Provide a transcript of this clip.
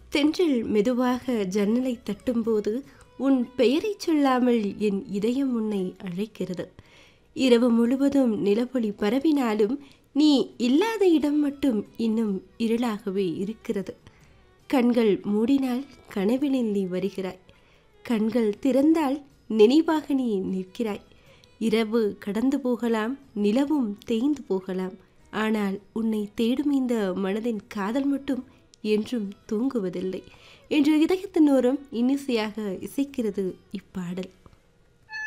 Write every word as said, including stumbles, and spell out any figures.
தென்றல் மெதுவாக ஜன்னலை தட்டும்போது உன் பெயரைச் சொல்லாமல் என் இதயம் உன்னை அழைக்கிறது. இரவு முழுவதும் நிலவொளி பரவினாலும் நீ இல்லாத இடம் மட்டும் இன்னும் இருளாகவே இருக்கிறது. கண்கள் மூடினால் கனவினில் நீ வருகிறாய், கண்கள் திறந்தால் நினைவாக நீ நிற்கிறாய். இரவு கடந்து போகலாம், நிலவும் தேய்ந்து போகலாம், ஆனால் உன்னை தேடும் இந்த மனதின் காதல் மட்டும் என்றும் தூங்குவதில்லை என்று இதயத்தின் ஓரம் இன்னிசையாக இசைக்கிறது இப்பாடல்.